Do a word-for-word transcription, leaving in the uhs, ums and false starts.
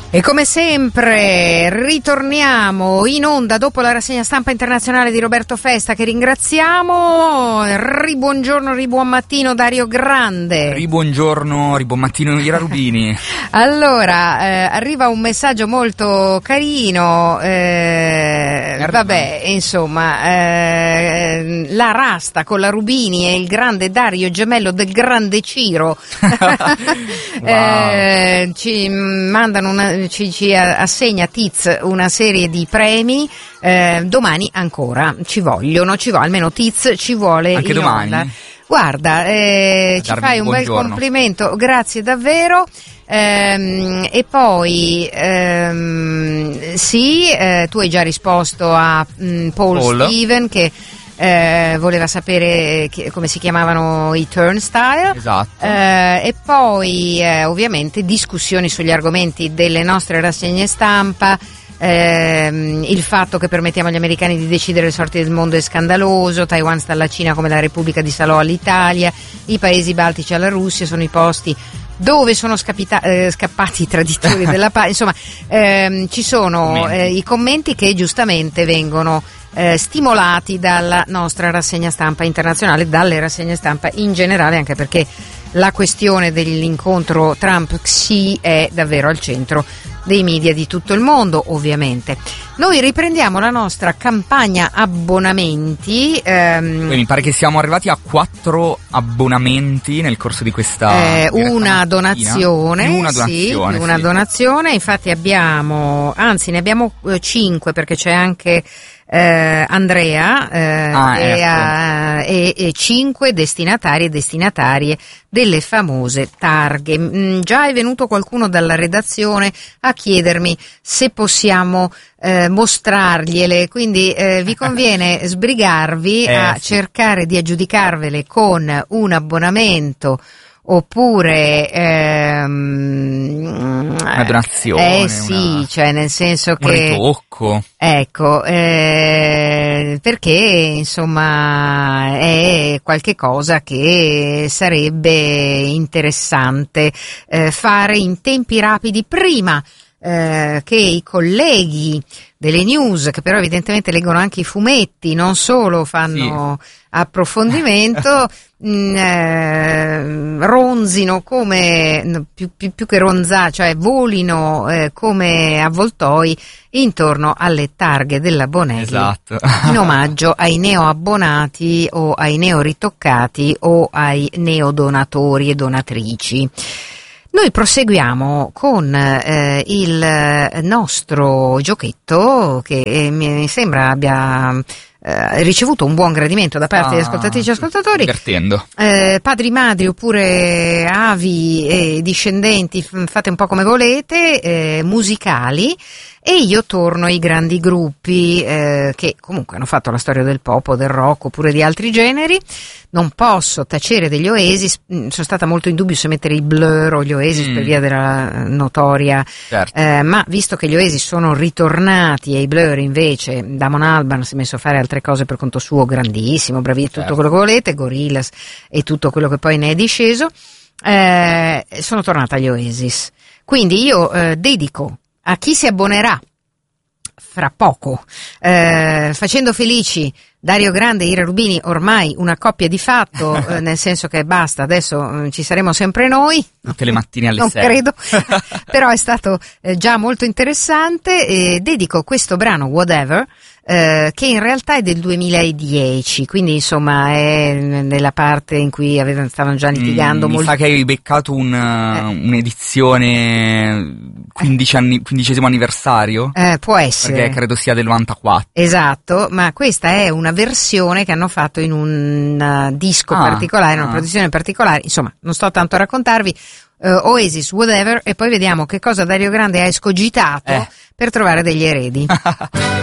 E come sempre ritorniamo in onda dopo la rassegna stampa internazionale di Roberto Festa, che ringraziamo. Ribuongiorno, ribuon mattino Dario Grande. Ribuongiorno, ribuon mattino Ira Rubini. Allora, eh, arriva un messaggio molto carino, eh, vabbè, insomma, eh, la Rasta con la Rubini e il grande Dario, gemello del grande Ciro. Wow. eh, ci mandano una... Ci, ci assegna Tiz una serie di premi, eh, domani ancora ci vogliono, ci vuole, almeno Tiz ci vuole anche in domani. Onda. Guarda, eh, ci fai un buongiorno. bel complimento, grazie davvero. Ehm, e poi ehm, sì, eh, tu hai già risposto a mh, Paul, Paul Steven che Eh, voleva sapere che, come si chiamavano i Turnstile. Esatto. Eh, e poi eh, ovviamente discussioni sugli argomenti delle nostre rassegne stampa. Eh, il fatto che permettiamo agli americani di decidere le sorti del mondo è scandaloso. Taiwan sta alla Cina come la Repubblica di Salò all'Italia. I paesi baltici alla Russia sono i posti dove sono scapita- eh, scappati i traditori della pace. Insomma, ehm, ci sono eh, i commenti che giustamente vengono eh, stimolati dalla nostra rassegna stampa internazionale, dalle rassegne stampa in generale, anche perché la questione dell'incontro Trump-Xi è davvero al centro dei media di tutto il mondo, ovviamente. Noi riprendiamo la nostra campagna abbonamenti. Ehm, mi pare che siamo arrivati a quattro abbonamenti nel corso di questa eh, una donazione, una donazione, sì, una sì. donazione. Infatti abbiamo, anzi ne abbiamo eh, cinque, perché c'è anche eh, Andrea eh, ah, e, ecco. ha, e, e cinque destinatari e destinatarie delle famose targhe. Mm, già è venuto qualcuno dalla redazione a chiedermi se possiamo eh, mostrargliele, quindi eh, vi conviene sbrigarvi eh, a sì. cercare di aggiudicarvele con un abbonamento oppure ehm, una donazione, eh sì, una, cioè nel senso che un ritocco, ecco, eh, perché insomma è qualche cosa che sarebbe interessante eh, fare in tempi rapidi, prima eh, che i colleghi delle news, che però evidentemente leggono anche i fumetti, non solo fanno sì. approfondimento, mh, eh, ronzino come, più, più, più che ronzà, cioè volino eh, come avvoltoi intorno alle targhe della Bonelli, esatto. in omaggio ai neoabbonati o ai neoritoccati o ai neodonatori e donatrici. Noi proseguiamo con eh, il nostro giochetto che eh, mi sembra abbia eh, ricevuto un buon gradimento da parte ah, degli ascoltatrici e ascoltatori. Divertendo. Eh, padri, madri oppure avi e discendenti, fate un po' come volete, eh, musicali. E io torno ai grandi gruppi eh, che comunque hanno fatto la storia del pop, del rock oppure di altri generi. Non posso tacere degli Oasis, sono stata molto in dubbio se mettere i Blur o gli Oasis mm. per via della notoria, certo. eh, ma visto che gli Oasis sono ritornati e i Blur invece, Damon Albarn si è messo a fare altre cose per conto suo, grandissimo, bravissimo, certo. tutto quello che volete, Gorillaz e tutto quello che poi ne è disceso, eh, sono tornata agli Oasis. Quindi io eh, dedico a chi si abbonerà fra poco, eh, facendo felici Dario Grande e Ira Rubini, ormai una coppia di fatto, eh, nel senso che basta, adesso eh, ci saremo sempre noi. Tutte le mattine alle non sei. Credo, però è stato eh, già molto interessante e dedico questo brano Whatever, eh, che in realtà è del duemiladieci, quindi insomma è nella parte in cui avevano, stavano già litigando. Mm, molti... Mi sa che hai beccato un, eh. un'edizione quindici anni, quindicesimo anniversario? Eh, può essere. Perché credo sia del novantaquattro. Esatto, ma questa è una versione che hanno fatto in un uh, disco ah, particolare, in una ah. produzione particolare, insomma non sto tanto a raccontarvi. uh, Oasis, Whatever, e poi vediamo che cosa Dario Grande ha escogitato eh. per trovare degli eredi.